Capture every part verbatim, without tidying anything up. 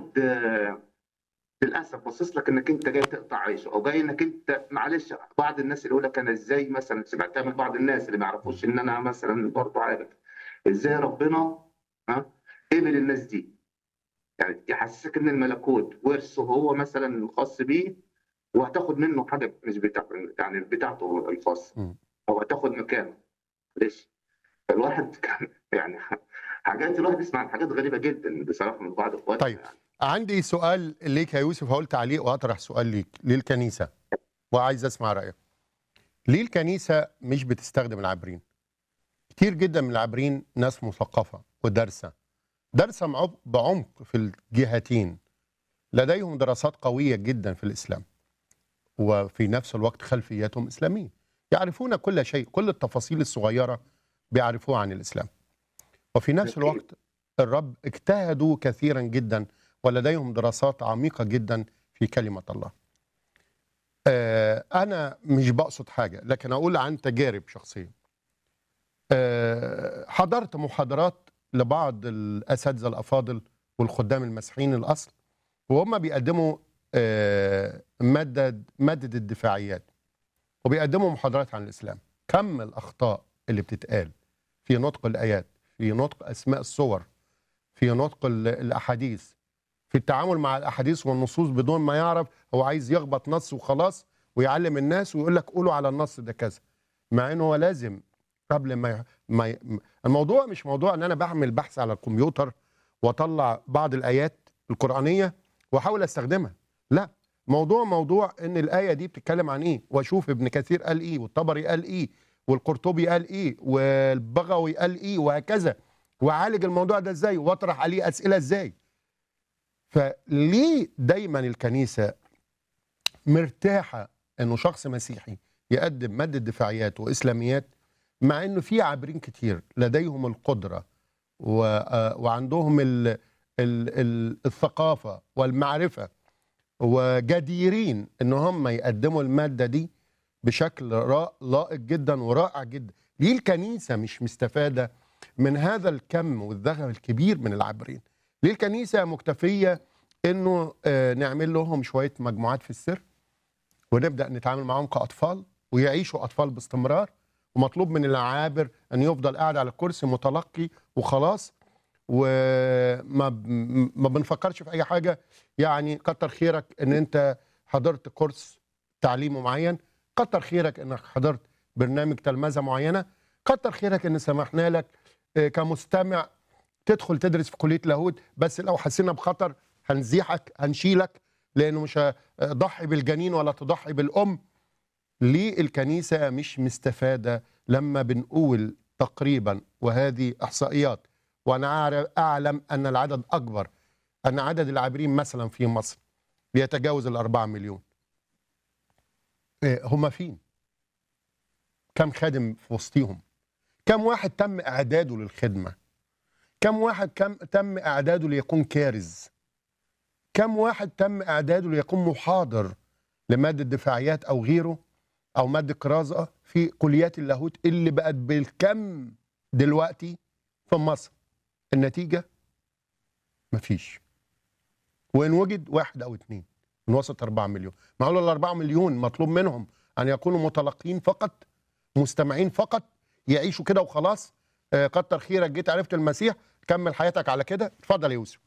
واحد آه، للاسف باصص لك انك انت جاي تقطع عيشه، او جاي انك انت معلش. بعض الناس اللي يقول لك انا ازاي، مثلا سمعتها من بعض الناس اللي ما يعرفوش ان انا مثلا برضه عارف ازاي ربنا ها قبل الناس دي. يعني يحسسك ان الملكوت ورثه هو مثلا خاص بيه، وهتاخد منه حاجه مش بتاع، يعني بتاعته الخاصه، مم. او هتاخد مكانه. ليش؟ فالواحد كان يعني حاجات، الواحد بيسمع عن حاجات غريبه جدا بصراحه من بعض اخواتنا طيب، يعني. عندي سؤال ليك يا يوسف، هقول تعليق وأطرح سؤال ليك للكنيسة وعايز أسمع رأيك. ليه الكنيسة مش بتستخدم العابرين؟ كتير جدا من العابرين ناس مثقفة ودارسة، دارسة معب- بعمق في الجهتين، لديهم دراسات قوية جدا في الإسلام، وفي نفس الوقت خلفياتهم إسلامية، يعرفون كل شيء، كل التفاصيل الصغيرة بيعرفوها عن الإسلام. وفي نفس اكيد. الوقت الرب اجتهدوا كثيرا جدا، ولديهم دراسات عميقة جدا في كلمة الله. آه، أنا مش بقصد حاجة، لكن أقول عن تجارب شخصية. آه، حضرت محاضرات لبعض الأساتذة الأفاضل والخدام المسيحيين الأصل، وهم بيقدموا آه، مادة مادة الدفاعيات، وبيقدموا محاضرات عن الإسلام. كم الأخطاء اللي بتتقال في نطق الآيات، في نطق أسماء الصور، في نطق ال- الأحاديث، في التعامل مع الأحاديث والنصوص بدون ما يعرف، هو عايز يخبط نص وخلاص ويعلم الناس ويقول لك قولوا على النص ده كذا، مع انه هو لازم قبل ما ي- ما ي... الموضوع مش موضوع ان انا بعمل بحث على الكمبيوتر واطلع بعض الايات القرآنية واحاول استخدمها. لا، موضوع موضوع ان الآية دي بتتكلم عن ايه، واشوف ابن كثير قال ايه، والطبري قال ايه، والقرطبي قال ايه، والبغوي قال ايه، وهكذا، واعالج الموضوع ده ازاي، واطرح عليه اسئله ازاي. فليه دايما الكنيسه مرتاحه انه شخص مسيحي يقدم ماده دفاعيات واسلاميات، مع انه في عابرين كتير لديهم القدره و... آه، وعندهم ال... ال... ال... الثقافه والمعرفه، وجديرين ان هم يقدموا الماده دي بشكل را... لائق جدا ورائع جدا؟ ليه الكنيسه مش مستفاده من هذا الكم والذخم الكبير من العابرين؟ ليه الكنيسه مكتفيه انه آه، نعمل لهم شويه مجموعات في السر، ونبدا نتعامل معهم كاطفال ويعيشوا اطفال باستمرار، ومطلوب من العابر ان يفضل قاعد على الكرسي متلقي وخلاص، وما ب- ما بنفكرش في اي حاجه؟ يعني كتر خيرك ان انت حضرت كورس تعليمي معين، كتر خيرك انك حضرت برنامج تلمذه معينه، كتر خيرك ان سمحنا لك آه، كمستمع تدخل تدرس في كليه لاهوت، بس لو حسينا بخطر هنزيحك هنشيلك، لانه مش ضحي بالجنين ولا تضحي بالام. ليه الكنيسه مش مستفاده لما بنقول تقريبا، وهذه احصائيات وانا أعرف- اعلم ان العدد اكبر، ان عدد العابرين مثلا في مصر بيتجاوز الأربعة مليون؟ إيه هم فين؟ كم خادم في وسطيهم؟ كم واحد تم اعداده للخدمه؟ كم واحد كم تم اعداده ليكون كارز؟ كم واحد تم اعداده ليكون محاضر لماده دفاعيات او غيره، او ماده كرازه في كليات اللاهوت اللي بقت بالكم دلوقتي في مصر؟ النتيجه مفيش، وان وجد واحد او اثنين من وسط أربعة مليون. معقول ال أربعة مليون مطلوب منهم ان يكونوا متلقين فقط، مستمعين فقط، يعيشوا كده وخلاص؟ آه، كتر خيرك جيت عرفت المسيح، كمل حياتك على كده. اتفضل يا يوسف.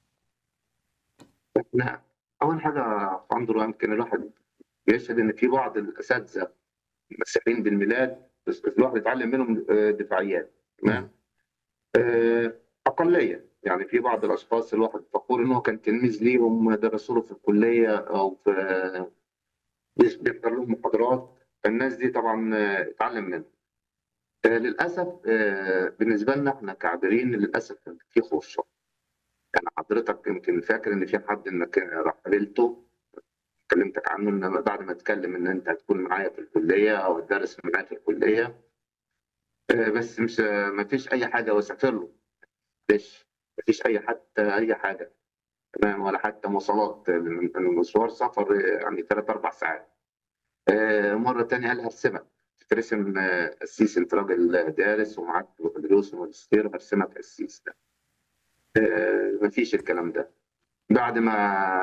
نعم. اول حاجه الحمد لله، يمكن الواحد بيشهد ان في بعض الاساتذه المسيحيين بالميلاد، بس بس الواحد يتعلم منهم آه، دفاعيات. مم. تمام. آه، اقليه، يعني في بعض الاشخاص الواحد فخور ان هو كان تلميذ ليهم، درسوا له في الكليه او في بيش- بيحضر لهم محاضرات. الناس دي طبعا آه، اتعلم منهم. آه، للاسف آه، بالنسبه لنا احنا كعابرين للاسف في خوف شويه. يعني حضرتك يمكن فاكر ان في حد انك راح قابلته، كلمتك عنه ان بعد ما اتكلم ان انت هتكون معايا في الكليه او تدرس معايا في الكليه. آه، بس مش آه، ما فيش اي حاجه واسافر له. ليش؟ ما فيش اي حتى اي حاجه. تمام. ولا حتى مواصلات، المشوار سفر آه، يعني ثلاث اربع ساعات. آه، مره تانية قال هرسمك، ترسم آه، قسيس، انت راجل دارس ومعاك بكالوريوس وماجستير، هرسمك قسيس. ده آه، ما فيش الكلام ده. بعد ما